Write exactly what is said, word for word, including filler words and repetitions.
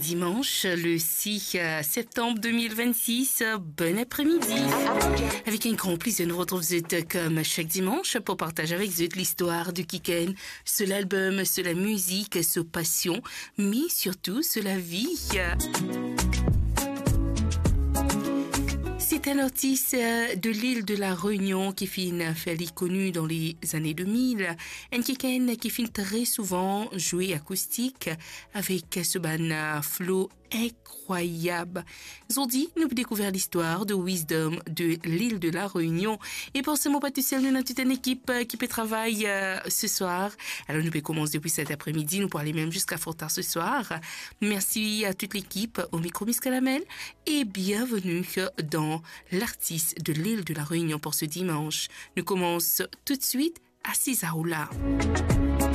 dimanche, le six septembre deux mille vingt-six. Bon après-midi. Avec un grand plaisir, nous retrouvons comme chaque dimanche pour partager avec vous l'histoire du Kiken, sur l'album, sur la musique, sur passion, mais surtout sur la vie. C'est un artiste de l'île de la Réunion qui fin fait connu dans les années deux mille. Un Kiken qui fin très souvent jouer acoustique avec ce ban flow incroyable. Aujourd'hui, nous avons découvert l'histoire de Wisdom de l'île de la Réunion. Et pour ce mot, pas tout seul, nous avons toute une équipe qui peut travailler euh, ce soir. Alors, nous pouvons commencer depuis cet après-midi. Nous pourrons aller même jusqu'à fort tard ce soir. Merci à toute l'équipe au micro Miss Calamel et bienvenue dans l'artiste de l'île de la Réunion pour ce dimanche. Nous commençons tout de suite à Cisaoula.